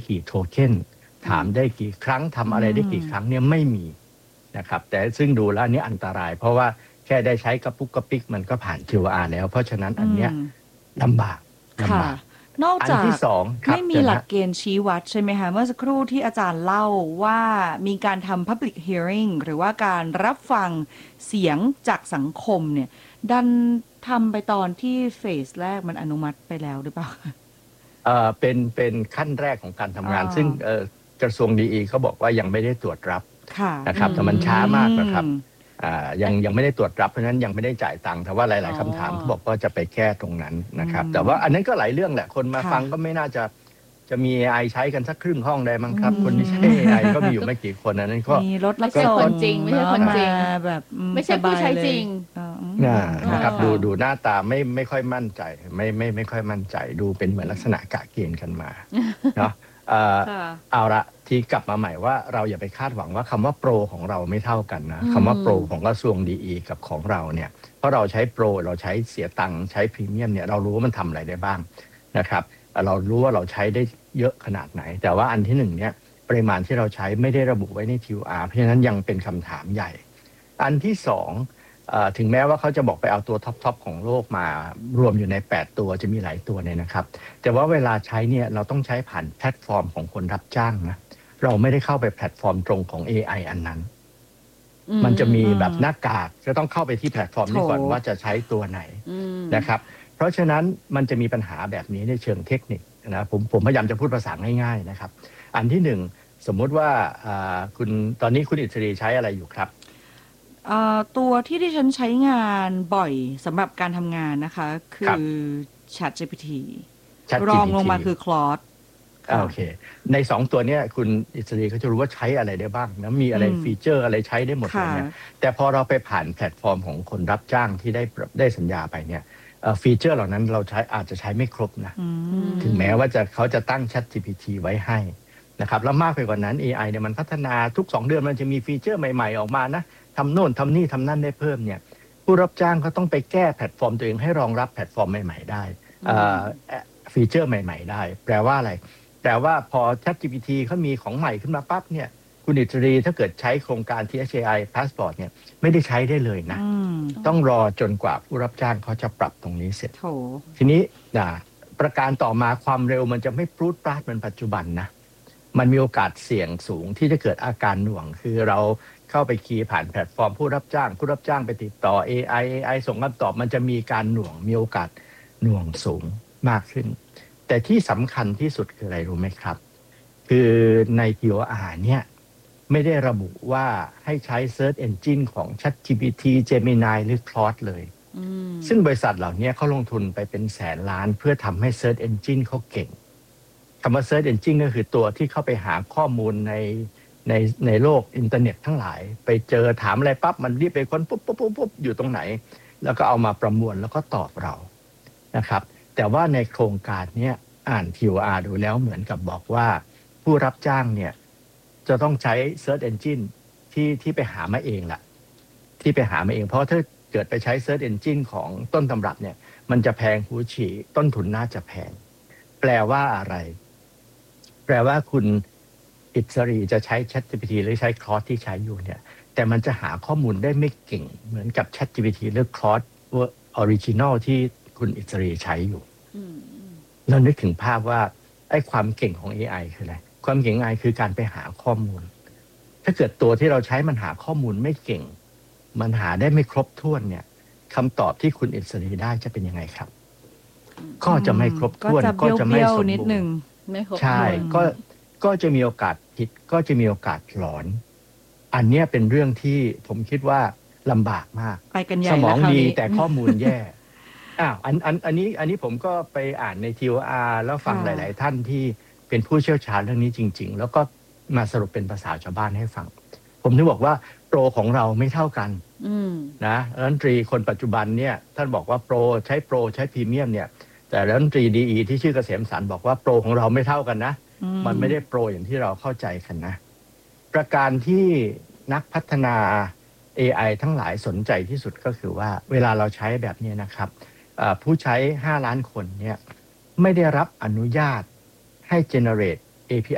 กี่โทเค็นถามได้กี่ครั้งทำอะไรได้กี่ครั้งเนี่ยไม่มีนะครับแต่ซึ่งดูแล้วนี่อันตรายเพราะว่าแค่ได้ใช้กระปุกกระปิกมันก็ผ่าน QR แล้วเพราะฉะนั้นอันเนี้ยลำบากค่ะนอกอันจากที่สองครับไม่มีหลักเกณฑ์ชี้วัดใช่ไหมคะเมื่อสักครู่ที่อาจารย์เล่าว่ามีการทำ public hearing หรือว่าการรับฟังเสียงจากสังคมเนี่ยดันทำไปตอนที่เฟสแรกมันอนุมัติไปแล้วหรือเปล่าเป็นขั้นแรกของการทำงานซึ่งกระทรวงดีเขาบอกว่ายังไม่ได้ตรวจรับนะครับแต่มันช้ามากนะครับยังไม่ได้ตรวจรับเพราะฉะนั้นยังไม่ได้จ่ายตังค์แต่ว่าหลายๆคำถามเขาบอกว่าจะไปแก้ตรงนั้นนะครับแต่ว่าอันนั้นก็หลายเรื่องแหละคนมาฟังก็ไม่น่าจะมี AI ใช้กันสักครึ่งห้องได้มั้งครับคนที่ใช้ AI ก็มีอยู่ไม่กี่คนนั้นก็มีรถไม่ใช่คนจริงไม่ใช่คนจริงแบบไม่ใช่ผู้ใช้จริงนะครับดูหน้าตาไม่ค่อยมั่นใจไม่ค่อยมั่นใจดูเป็นเหมือนลักษณะกะเกณฑ์กันมาเนาะเอาละที่กลับมาใหม่ว่าเราอย่าไปคาดหวังว่าคำว่าโปรของเราไม่เท่ากันนะคำว่าโปรของกระทรวงดีกับของเราเนี่ยเพราะเราใช้โปรเราใช้เสียตังค์ใช้พรีเมียมเนี่ยเรารู้ว่ามันทำอะไรได้บ้างนะครับเรารู้ว่าเราใช้ได้เยอะขนาดไหนแต่ว่าอันที่หนึ่งเนี่ยปริมาณที่เราใช้ไม่ได้ระบุไว้ใน QR เพราะฉะนั้นยังเป็นคำถามใหญ่อันที่สองถึงแม้ว่าเขาจะบอกไปเอาตัวท็อปของโลกมารวมอยู่ใน8ตัวจะมีหลายตัวเนี่ยนะครับแต่ว่าเวลาใช้เนี่ยเราต้องใช้ผ่านแพลตฟอร์มของคนรับจ้างนะเราไม่ได้เข้าไปแพลตฟอร์มตรงของ AI อันนั้นมันจะมีแบบหน้ากากจะต้องเข้าไปที่แพลตฟอร์มนี้ก่อนว่าจะใช้ตัวไหนนะครับเพราะฉะนั้นมันจะมีปัญหาแบบนี้ในเชิงเทคนิคนะผมพยายามจะพูดภาษาง่ายๆนะครับอันที่หนึ่งสมมุติว่าตอนนี้คุณอิสรีใช้อะไรอยู่ครับตัวที่ดิฉันใช้งานบ่อยสำหรับการทำงานนะคะคือ ChatGPT รองลงมาคือ Claude โอเคใน2ตัวนี้คุณอิสรีเขาจะรู้ว่าใช้อะไรได้บ้างนะมีอะไรฟีเจอร์อะไรใช้ได้หมดเลยเนี่ยแต่พอเราไปผ่านแพลตฟอร์มของคนรับจ้างที่ได้สัญญาไปเนี่ยฟีเจอร์เหล่านั้นเราอาจจะใช้ไม่ครบนะถึงแม้ว่าเขาจะตั้ง ChatGPT ไว้ให้นะครับแล้วมากไปกว่านั้น AI เนี่ยมันพัฒนาทุก2เดือนมันจะมีฟีเจอร์ใหม่ๆออกมานะทำโน่นทำนี่ทำนั่นได้เพิ่มเนี่ยผู้รับจ้างก็ต้องไปแก้แพลตฟอร์มตัวเองให้รองรับแพลตฟอร์มใหม่ๆได้ฟีเจอร์ใหม่ๆได้แปลว่าอะไรแปลว่าพอ ChatGPT เขามีของใหม่ขึ้นมาปั๊บเนี่ยคุณอิสรีถ้าเกิดใช้โครงการ THAI Passport เนี่ยไม่ได้ใช้ได้เลยนะต้องรอจนกว่าผู้รับจ้างเขาจะปรับตรงนี้เสร็จทีนี้ประการต่อมาความเร็วมันจะไม่ปรูดปราดเหมือนปัจจุบันนะมันมีโอกาสเสี่ยงสูงที่จะเกิดอาการหน่วงคือเราเข้าไปคีย์ผ่านแพลตฟอร์มผู้รับจ้างไปติดต่อ AI ส่งคำตอบมันจะมีการหน่วงมีโอกาสหน่วงสูงมากขึ้นแต่ที่สำคัญที่สุดคืออะไรรู้ไหมครับคือใน TOR เนี่ยไม่ได้ระบุว่าให้ใช้ Search Engine ของ ChatGPT Gemini หรือ Claude เลยซึ่งบริษัทเหล่านี้เขาลงทุนไปเป็นแสนล้านเพื่อทำให้ Search Engine เขาเก่งคำว่า Search Engine ก็คือตัวที่เข้าไปหาข้อมูลในโลกอินเทอร์เน็ตทั้งหลายไปเจอถามอะไรปั๊บมันรีบไปค้นปุ๊บอยู่ตรงไหนแล้วก็เอามาประมวลแล้วก็ตอบเรานะครับแต่ว่าในโครงการนี้อ่าน TOR ดูแล้วเหมือนกับบอกว่าผู้รับจ้างเนี่ยจะต้องใช้ Search Engine ที่ไปหามาเองล่ะที่ไปหามาเองเพราะถ้าเกิดไปใช้ Search Engine ของต้นตำรับเนี่ยมันจะแพงหูฉี่ต้นทุนน่าจะแพงแปลว่าอะไรแปลว่าคุณอิสรีจะใช้ ChatGPT หรือใช้ Claude ที่ใช้อยู่เนี่ยแต่มันจะหาข้อมูลได้ไม่เก่งเหมือนกับ ChatGPT หรือ Claude Original ที่คุณอิสรีใช้อยู่เรานึกถึงภาพว่าไอ้ความเก่งของ AI คืออะไรความเก่ง AI คือการไปหาข้อมูลถ้าเกิดตัวที่เราใช้มันหาข้อมูลไม่เก่งมันหาได้ไม่ครบถ้วนเนี่ยคำตอบที่คุณอิสรีได้จะเป็นยังไงครับก็จะไม่ครบถ้วนก็จะไม่สมบูรณ์ใช่ก็จะมีโอกาสผิดก็จะมีโอกาสหลอนอันนี้เป็นเรื่องที่ผมคิดว่าลำบากมากสมองดีแต่ข้อมูลแย่อันนี้ผมก็ไปอ่านใน TOR แล้วฟังหลายๆท่านที่เป็นผู้เชี่ยวชาญเรื่องนี้จริงๆแล้วก็มาสรุปเป็นภาษาชาวบ้านให้ฟังผมถึงบอกว่าโปรของเราไม่เท่ากันนะรัฐมนตรีคนปัจจุบันเนี่ยท่านบอกว่าโปรใช้พรีเมียมเนี่ยแต่รัฐมนตรีดีที่ชื่อเกษมสรรบอกว่าโปรของเราไม่เท่ากันนะมันไม่ได้โปรอย่างที่เราเข้าใจกันนะประการที่นักพัฒนา AI ทั้งหลายสนใจที่สุดก็คือว่าเวลาเราใช้แบบนี้นะครับผู้ใช้5ล้านคนเนี่ยไม่ได้รับอนุญาตให้ generate API